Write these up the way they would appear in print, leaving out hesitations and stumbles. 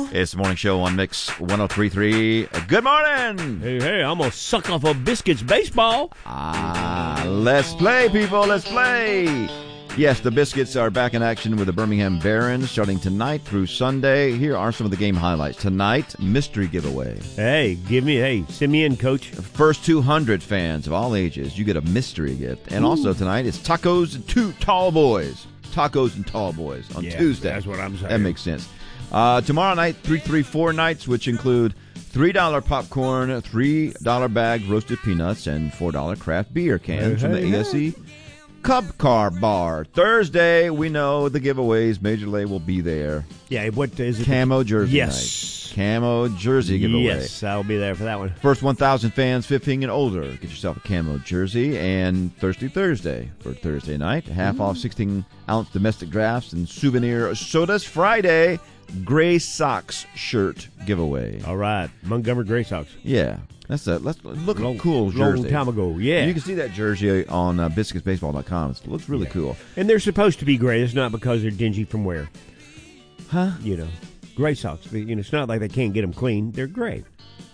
It's the morning show on Mix 103.3. Good morning. Hey, I'm going to suck off a Biscuits baseball. Let's play, people. Let's play. Yes, the Biscuits are back in action with the Birmingham Barons starting tonight through Sunday. Here are some of the game highlights. Tonight, mystery giveaway. Send me in, Coach. First 200 fans of all ages, you get a mystery gift. And also tonight, it's Tacos and Tall Boys. Tacos and Tall Boys on Tuesday. That's what I'm saying. That makes sense. Tomorrow night, 334 nights, which include $3 popcorn, $3 bag roasted peanuts, and $4 craft beer cans from the ASE Cub Car Bar. Thursday, we know the giveaways. Major League will be there. Yeah, what is it? Camo jersey night. Camo jersey giveaway. Yes, I'll be there for that one. First 1,000 fans, 15 and older, get yourself a camo jersey. And Thirsty Thursday for Thursday night. Half off 16-ounce domestic drafts and souvenir sodas. Friday, Gray Sox shirt giveaway. All right, Montgomery Gray Sox. Yeah. Let's look at a cool jersey. Long time ago, yeah. You can see that jersey on biscuitsbaseball.com. It looks really cool. And they're supposed to be gray. It's not because they're dingy from wear. Huh? Gray Sox. It's not like they can't get them clean. They're gray.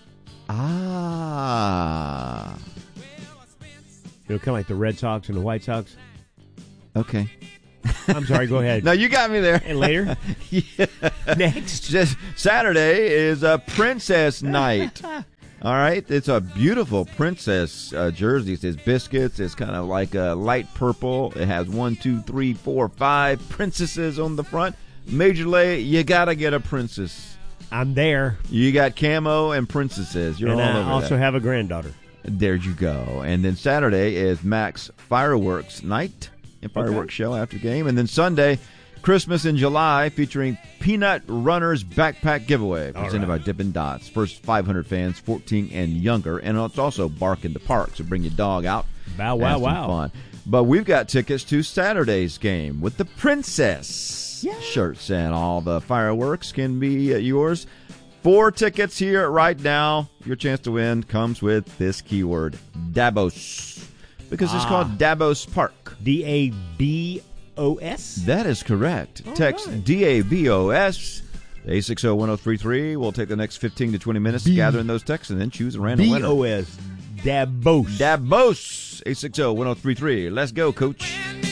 Ah. Kind of like the Red Sox and the White Sox. Okay. I'm sorry, go ahead. No, you got me there. And later? Yeah. Next. Saturday is a Princess Night. All right, it's a beautiful princess jersey. It says Biscuits. It's kind of like a light purple. It has 1, 2, 3, 4, 5 princesses on the front. Major League, you got to get a princess. I'm there. You got camo and princesses. You're and all over I also have a granddaughter. There you go. And then Saturday is Max Fireworks Night and fireworks show after the game. And then Sunday, Christmas in July, featuring Peanut Runners Backpack Giveaway, presented by Dippin' Dots. First 500 fans, 14 and younger. And it's also Bark in the Park, so bring your dog out. Wow. Fun. But we've got tickets to Saturday's game with the Princess shirts, and all the fireworks can be yours. 4 tickets here right now. Your chance to win comes with this keyword, Dabos, because it's called Dabos Park. DABOS? That is correct. Text right. DABOS 860-1033. We'll take the next 15 to 20 minutes to gather in those texts and then choose a random winner. BOS. Dabos. Dabos 860-1033. Let's go, Coach.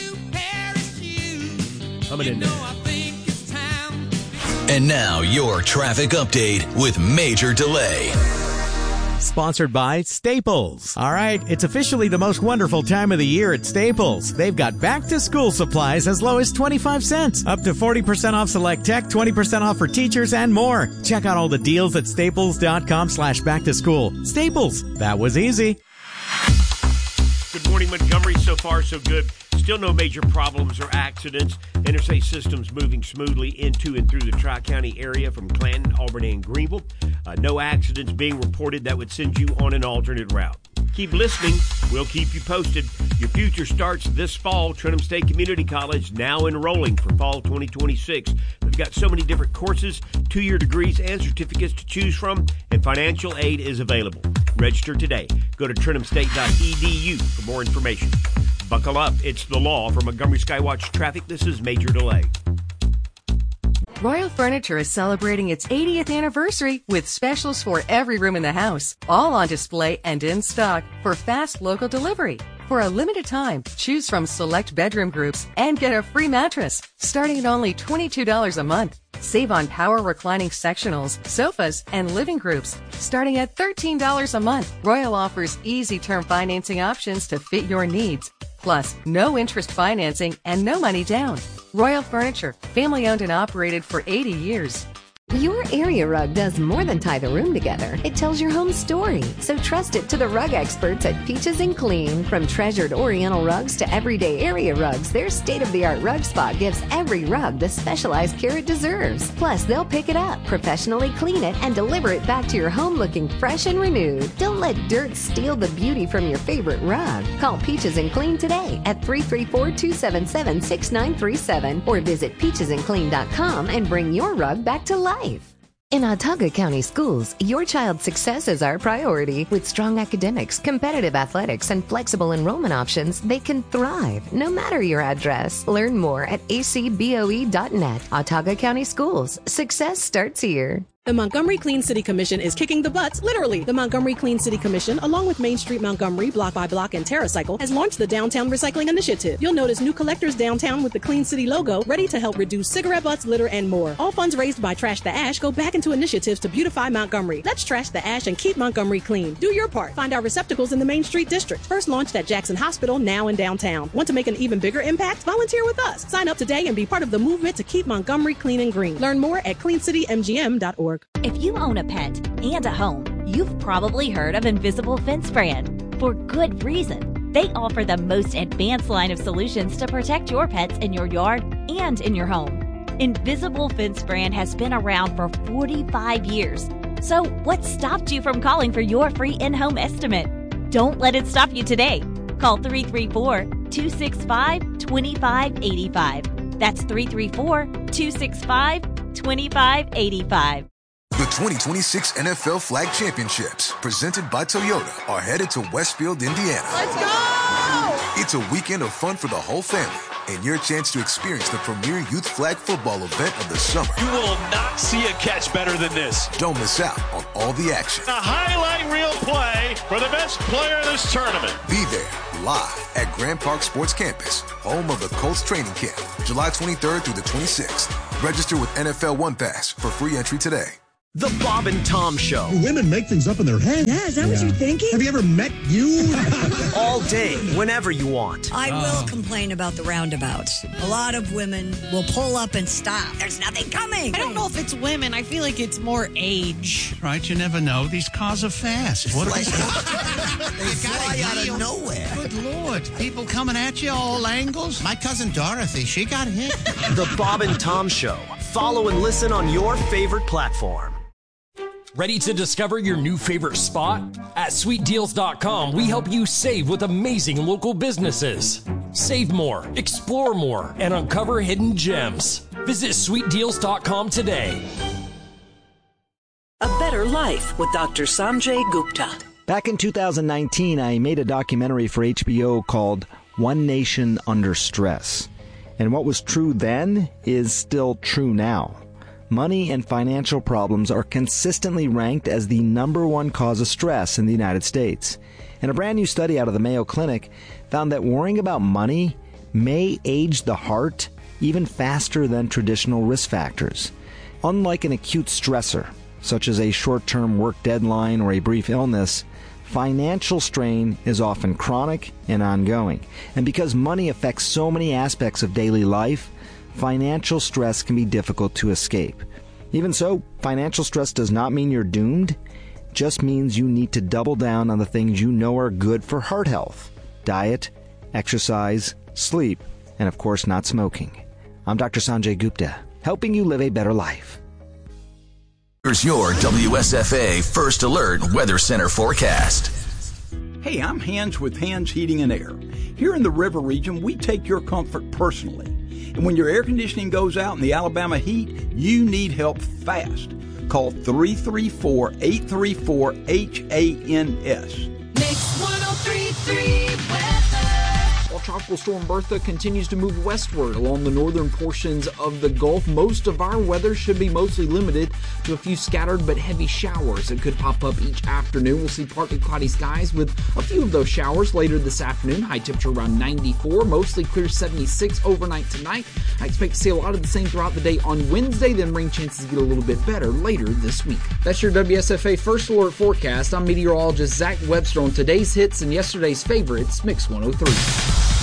Coming in there. And now your traffic update with Major Delay. Sponsored by Staples. All right, it's officially the most wonderful time of the year at Staples. They've got back-to-school supplies as low as 25 cents, up to 40% off select tech, 20% off for teachers, and more. Check out all the deals at staples.com/back-to-school. Staples, that was easy. Good morning, Montgomery. So far, so good. Still no major problems or accidents. Interstate systems moving smoothly into and through the Tri-County area from Clanton, Albany, and Greenville. No accidents being reported that would send you on an alternate route. Keep listening. We'll keep you posted. Your future starts this fall. Trenton State Community College now enrolling for fall 2026. They've got so many different courses, 2-year degrees, and certificates to choose from, and financial aid is available. Register today. Go to TrentonState.edu for more information. Buckle up. It's the law. For Montgomery Skywatch Traffic, this is Major Delay. Royal Furniture is celebrating its 80th anniversary with specials for every room in the house, all on display and in stock for fast local delivery. For a limited time, choose from select bedroom groups and get a free mattress, starting at only $22 a month. Save on power reclining sectionals, sofas, and living groups, starting at $13 a month. Royal offers easy term financing options to fit your needs. Plus, no interest financing and no money down. Royal Furniture, family owned and operated for 80 years. Your area rug does more than tie the room together. It tells your home's story. So trust it to the rug experts at Peaches and Clean. From treasured Oriental rugs to everyday area rugs, their state-of-the-art rug spot gives every rug the specialized care it deserves. Plus, they'll pick it up, professionally clean it, and deliver it back to your home looking fresh and renewed. Don't let dirt steal the beauty from your favorite rug. Call Peaches and Clean today at 334-277-6937 or visit peachesandclean.com and bring your rug back to life. In Autauga County Schools, your child's success is our priority. With strong academics, competitive athletics, and flexible enrollment options, they can thrive no matter your address. Learn more at acboe.net. Autauga County Schools. Success starts here. The Montgomery Clean City Commission is kicking the butts, literally. The Montgomery Clean City Commission, along with Main Street Montgomery, Block by Block, and TerraCycle, has launched the Downtown Recycling Initiative. You'll notice new collectors downtown with the Clean City logo, ready to help reduce cigarette butts, litter, and more. All funds raised by Trash the Ash go back into initiatives to beautify Montgomery. Let's trash the ash and keep Montgomery clean. Do your part. Find our receptacles in the Main Street District. First launched at Jackson Hospital, now in downtown. Want to make an even bigger impact? Volunteer with us. Sign up today and be part of the movement to keep Montgomery clean and green. Learn more at cleancitymgm.org. If you own a pet and a home, you've probably heard of Invisible Fence Brand. For good reason. They offer the most advanced line of solutions to protect your pets in your yard and in your home. Invisible Fence Brand has been around for 45 years. So what stopped you from calling for your free in-home estimate? Don't let it stop you today. Call 334-265-2585. That's 334-265-2585. The 2026 NFL Flag Championships, presented by Toyota, are headed to Westfield, Indiana. Let's go! It's a weekend of fun for the whole family and your chance to experience the premier youth flag football event of the summer. You will not see a catch better than this. Don't miss out on all the action. A highlight reel play for the best player in this tournament. Be there live at Grand Park Sports Campus, home of the Colts training camp, July 23rd through the 26th. Register with NFL One Pass for free entry today. The Bob and Tom Show. Women make things up in their head. Yeah, is that what you're thinking? Have you ever met you? All day, whenever you want. I will complain about the roundabouts. A lot of women will pull up and stop. There's nothing coming. I don't know if it's women. I feel like it's more age. Right, you never know. These cars are fast. What are these cars? They fly out of nowhere. Good Lord. People coming at you all angles. My cousin Dorothy, she got hit. The Bob and Tom Show. Follow and listen on your favorite platform. Ready to discover your new favorite spot? At SweetDeals.com, we help you save with amazing local businesses. Save more, explore more, and uncover hidden gems. Visit SweetDeals.com today. A Better Life with Dr. Sanjay Gupta. Back in 2019, I made a documentary for HBO called One Nation Under Stress. And what was true then is still true now. Money and financial problems are consistently ranked as the #1 cause of stress in the United States. And a brand new study out of the Mayo Clinic found that worrying about money may age the heart even faster than traditional risk factors. Unlike an acute stressor, such as a short-term work deadline or a brief illness, financial strain is often chronic and ongoing. And because money affects so many aspects of daily life, financial stress can be difficult to escape. Even so, financial stress does not mean you're doomed. It just means you need to double down on the things you know are good for heart health: diet, exercise, sleep, and of course not smoking. I'm Dr. Sanjay Gupta, helping you live a better life. Here's your WSFA First Alert Weather Center forecast. Hey, I'm Hans with Hans Heating and Air. Here in the river region, we take your comfort personally. And when your air conditioning goes out in the Alabama heat, you need help fast. Call 334-834-HANS. Mix 103.3 weather. While Tropical Storm Bertha continues to move westward along the northern portions of the Gulf, most of our weather should be mostly limited to a few scattered but heavy showers that could pop up each afternoon. We'll see partly cloudy skies with a few of those showers later this afternoon. High temperature around 94, mostly clear 76 overnight tonight. I expect to see a lot of the same throughout the day on Wednesday, then rain chances get a little bit better later this week. That's your WSFA First Alert forecast. I'm meteorologist Zach Webster on today's hits and yesterday's favorites, Mix 103.